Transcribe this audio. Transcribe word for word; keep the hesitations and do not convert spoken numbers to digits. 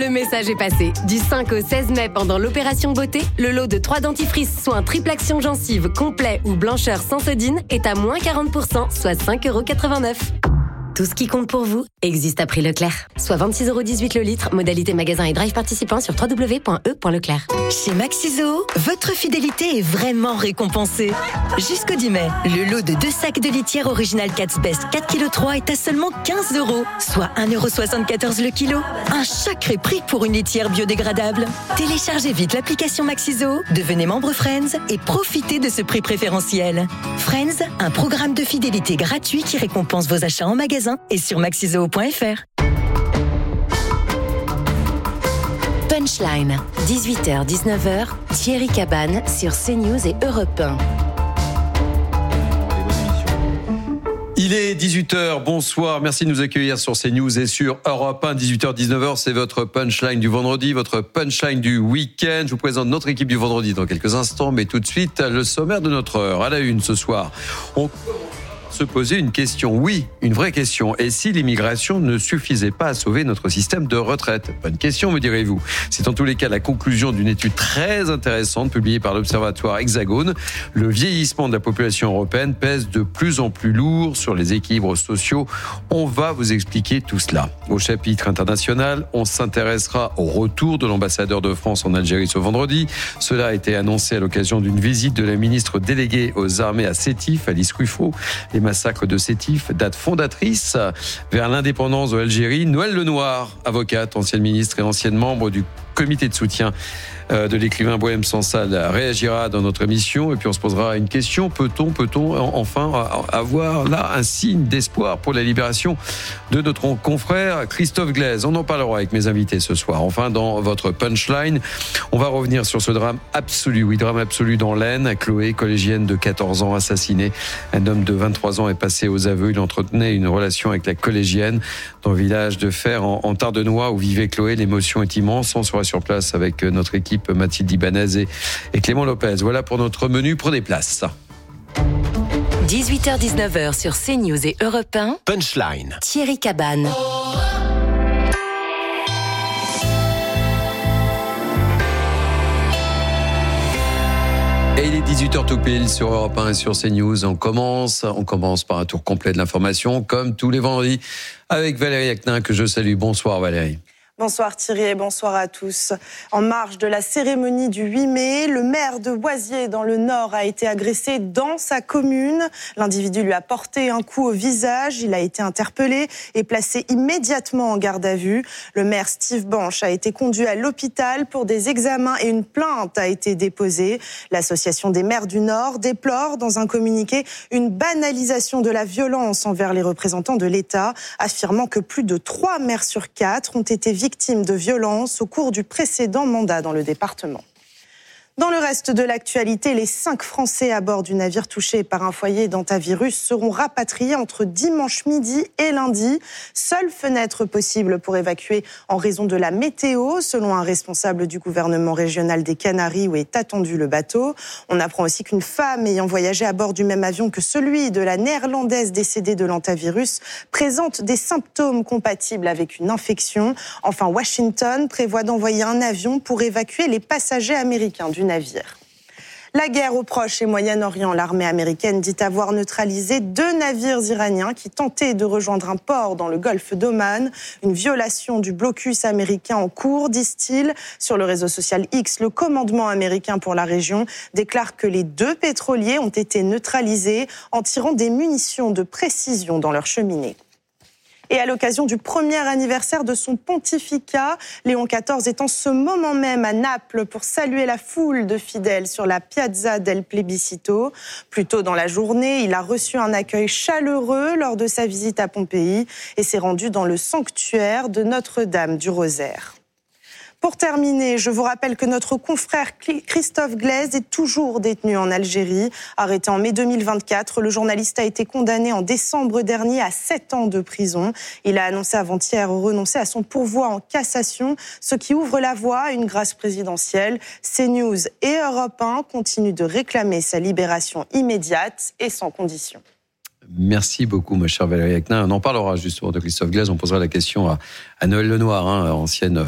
Le message est passé. Du cinq au seize mai, pendant l'opération beauté, le lot de trois dentifrices soins triple action gencive complet ou blancheur sans sodine est à moins quarante pour cent, soit cinq euros quatre-vingt-neuf. Tout ce qui compte pour vous existe à prix Leclerc. Soit vingt-six euros dix-huit le litre, modalité magasin et drive participant sur w w w point e point leclerc. Chez Maxiso, votre fidélité est vraiment récompensée. Jusqu'au dix mai, le lot de deux sacs de litière original Cat's Best quatre virgule trois kilos est à seulement quinze euros, soit un euro soixante-quatorze le kilo. Un sacré prix pour une litière biodégradable. Téléchargez vite l'application Maxiso, devenez membre Friends et profitez de ce prix préférentiel. Friends, un programme de fidélité gratuit qui récompense vos achats en magasin et sur maxiso point f r. Punchline, dix-huit heures dix-neuf heures, Thierry Cabane sur CNews et Europe un. Il est dix-huit heures, bonsoir, merci de nous accueillir sur CNews et sur Europe un, dix-huit heures dix-neuf heures, c'est votre punchline du vendredi, votre punchline du week-end. Je vous présente notre équipe du vendredi dans quelques instants, mais tout de suite, le sommaire de notre heure. À la une ce soir, on se poser une question, oui, une vraie question. Et si l'immigration ne suffisait pas à sauver notre système de retraite ? Bonne question, me direz-vous. C'est en tous les cas la conclusion d'une étude très intéressante publiée par l'Observatoire Hexagone. Le vieillissement de la population européenne pèse de plus en plus lourd sur les équilibres sociaux. On va vous expliquer tout cela. Au chapitre international, on s'intéressera au retour de l'ambassadeur de France en Algérie ce vendredi. Cela a été annoncé à l'occasion d'une visite de la ministre déléguée aux armées à Sétif, Alice Ruffo. Les massacres de Sétif, date fondatrice vers l'indépendance de l'Algérie. Noëlle Lenoir, avocate, ancienne ministre et ancienne membre du comité de soutien de l'écrivain Bohème Sansal, réagira dans notre émission. Et puis on se posera une question, peut-on, peut-on enfin avoir là un signe d'espoir pour la libération de notre confrère Christophe Glaise? On en parlera avec mes invités ce soir. Enfin, dans votre punchline, on va revenir sur ce drame absolu, oui, drame absolu dans l'Aisne. Chloé, collégienne de quatorze ans, assassinée. Un homme de vingt-trois ans est passé aux aveux. Il entretenait une relation avec la collégienne dans le village de Fer, en, en Tardenois, où vivait Chloé. L'émotion est immense. On sera sur place avec notre équipe, Mathilde Ibanez et, et Clément Lopez. Voilà pour notre menu. Prenez place. dix-huit heures dix-neuf heures sur CNews et Europe un. Punchline. Thierry Cabane. Et il est dix-huit heures tout pile sur Europe un et sur CNews. On commence, on commence par un tour complet de l'information, comme tous les vendredis, avec Valérie Acnin, que je salue. Bonsoir Valérie. Bonsoir Thierry et bonsoir à tous. En marge de la cérémonie du huit mai, le maire de Boisier dans le Nord a été agressé dans sa commune. L'individu lui a porté un coup au visage. Il a été interpellé et placé immédiatement en garde à vue. Le maire Steve Banche a été conduit à l'hôpital pour des examens et une plainte a été déposée. L'association des maires du Nord déplore dans un communiqué une banalisation de la violence envers les représentants de l'État, affirmant que plus de trois maires sur quatre ont été victimes victimes de violences au cours du précédent mandat dans le département. Dans le reste de l'actualité, les cinq Français à bord du navire touché par un foyer d'hantavirus seront rapatriés entre dimanche midi et lundi. Seule fenêtre possible pour évacuer en raison de la météo, selon un responsable du gouvernement régional des Canaries où est attendu le bateau. On apprend aussi qu'une femme ayant voyagé à bord du même avion que celui de la néerlandaise décédée de l'hantavirus présente des symptômes compatibles avec une infection. Enfin, Washington prévoit d'envoyer un avion pour évacuer les passagers américains du navire. La guerre au Proche et Moyen-Orient, l'armée américaine dit avoir neutralisé deux navires iraniens qui tentaient de rejoindre un port dans le golfe d'Oman. Une violation du blocus américain en cours, disent-ils. Sur le réseau social X, le commandement américain pour la région déclare que les deux pétroliers ont été neutralisés en tirant des munitions de précision dans leur cheminée. Et à l'occasion du premier anniversaire de son pontificat, Léon quatorze est en ce moment même à Naples pour saluer la foule de fidèles sur la Piazza del Plebiscito. Plus tôt dans la journée, il a reçu un accueil chaleureux lors de sa visite à Pompéi et s'est rendu dans le sanctuaire de Notre-Dame du Rosaire. Pour terminer, je vous rappelle que notre confrère Christophe Glaise est toujours détenu en Algérie. Arrêté en mai deux mille vingt-quatre, le journaliste a été condamné en décembre dernier à sept ans de prison. Il a annoncé avant-hier renoncer à son pourvoi en cassation, ce qui ouvre la voie à une grâce présidentielle. CNews et Europe un continuent de réclamer sa libération immédiate et sans condition. Merci beaucoup, ma chère Valérie Acnin. On en parlera justement de Christophe Glaise. On posera la question à, à Noëlle Lenoir, hein, ancienne